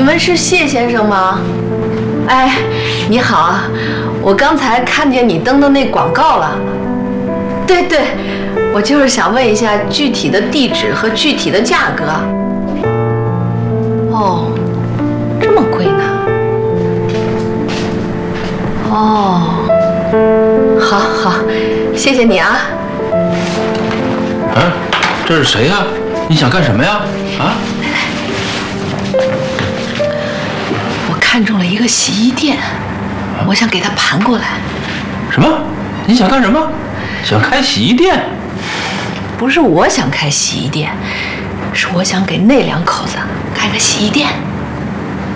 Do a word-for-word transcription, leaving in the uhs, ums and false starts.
请问是谢先生吗？哎，你好啊，我刚才看见你登的那广告了。对对，我就是想问一下具体的地址和具体的价格。哦，这么贵呢？哦，好好，谢谢你啊。 啊，这是谁呀？你想干什么呀？啊？ 我看中了一个洗衣店，我想给它盘过来。 什么？你想干什么？想开洗衣店？ 不是我想开洗衣店，是我想给那两口子开个洗衣店。